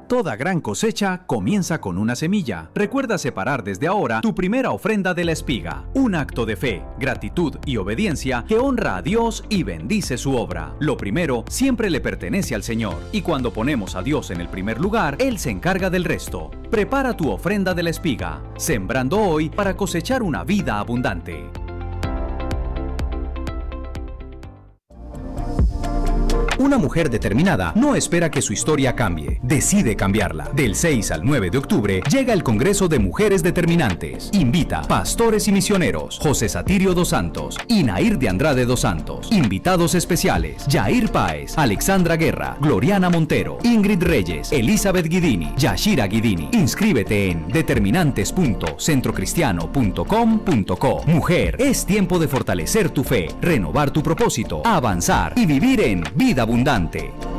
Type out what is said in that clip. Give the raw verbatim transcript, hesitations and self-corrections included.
Toda gran cosecha comienza con una semilla. Recuerda separar desde ahora tu primera ofrenda de la espiga. Un acto de fe, gratitud y obediencia que honra a Dios y bendice su obra. Lo primero siempre le pertenece al Señor, y cuando ponemos a Dios en el primer lugar, Él se encarga del resto. Prepara tu ofrenda de la espiga, sembrando hoy para cosechar una vida abundante. Una mujer determinada no espera que su historia cambie, decide cambiarla. Del seis al nueve de octubre llega el Congreso de Mujeres Determinantes. Invita pastores y misioneros, José Satirio dos Santos y Nair de Andrade dos Santos. Invitados especiales, Yair Páez, Alexandra Guerra, Gloriana Montero, Ingrid Reyes, Elizabeth Guidini, Yashira Guidini. Inscríbete en determinantes punto centrocristiano punto com punto co. Mujer, es tiempo de fortalecer tu fe, renovar tu propósito, avanzar y vivir en vida abundante.